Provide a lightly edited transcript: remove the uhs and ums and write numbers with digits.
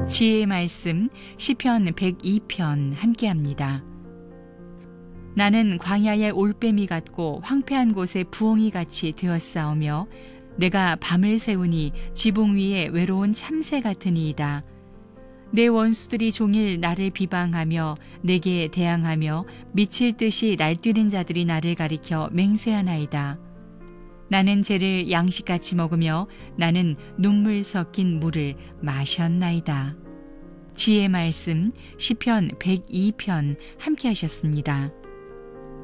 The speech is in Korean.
지혜의 말씀 시편 102편 함께합니다. 나는 광야의 올빼미 같고 황폐한 곳에 부엉이 같이 되었사오며 내가 밤을 새우니 지붕 위에 외로운 참새 같으니이다. 내 원수들이 종일 나를 비방하며 내게 대항하며 미칠 듯이 날뛰는 자들이 나를 가리켜 맹세하나이다. 나는 죄를 양식같이 먹으며 나는 눈물 섞인 물을 마셨나이다. 지혜의 말씀 시편 102편 함께 하셨습니다.